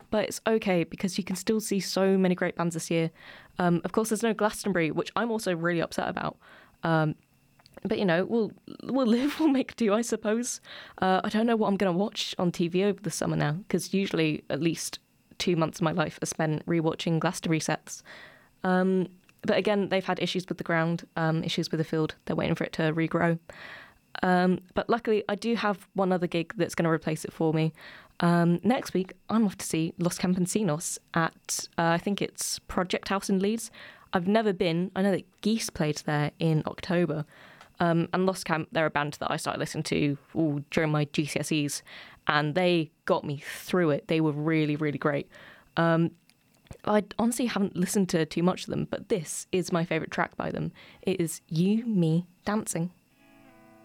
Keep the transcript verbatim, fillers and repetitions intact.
but it's okay because you can still see so many great bands this year. Um, of course, there's no Glastonbury, which I'm also really upset about. Um, but, you know, we'll we'll live, we'll make do, I suppose. Uh, I don't know what I'm going to watch on T V over the summer now, because usually at least two months of my life are spent rewatching Glastonbury sets. Um, but again, they've had issues with the ground, um, issues with the field. They're waiting for it to regrow. Um, but luckily, I do have one other gig that's going to replace it for me. Um, next week, I'm off to see Los Campesinos at, uh, I think it's Project House in Leeds. I've never been. I know that Geese played there in October. Um, and Los Camp, they're a band that I started listening to ooh, during my G C S Es. And they got me through it. They were really, really great. Um, I honestly haven't listened to too much of them, but this is my favourite track by them. It is You, Me, Dancing.